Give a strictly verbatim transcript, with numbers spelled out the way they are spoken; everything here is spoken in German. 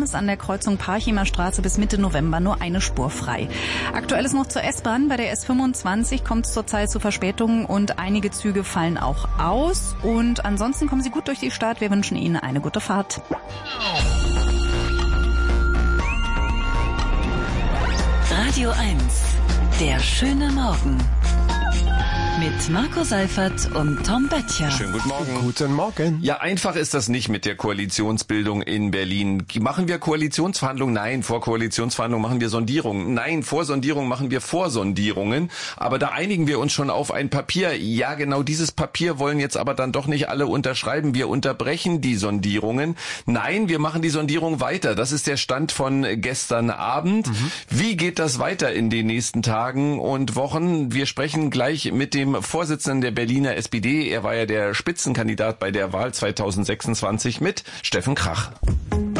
Stauens an der Kreuzung Parchimer Straße bis Mitte November nur eine Spur frei. Aktuell ist noch zur S-Bahn. Bei der S fünfundzwanzig kommt es zurzeit zu Verspätungen und einige Züge fallen auch aus. Und ansonsten kommen Sie gut durch die Stadt. Wir wünschen Ihnen eine gute Fahrt. Radio eins, der schöne Morgen. Mit Marco Seifert und Tom Böttcher. Schönen guten Morgen. Guten Morgen. Ja, einfach ist das nicht mit der Koalitionsbildung in Berlin. Machen wir Koalitionsverhandlungen? Nein, vor Koalitionsverhandlungen machen wir Sondierungen. Nein, vor Sondierungen machen wir Vorsondierungen. Aber da einigen wir uns schon auf ein Papier. Ja, genau dieses Papier wollen jetzt aber dann doch nicht alle unterschreiben. Wir unterbrechen die Sondierungen. Nein, wir machen die Sondierung weiter. Das ist der Stand von gestern Abend. Mhm. Wie geht das weiter in den nächsten Tagen und Wochen? Wir sprechen gleich mit dem Vorsitzenden der Berliner S P D, er war ja der Spitzenkandidat bei der Wahl zweitausendsechsundzwanzig, mit Steffen Krach.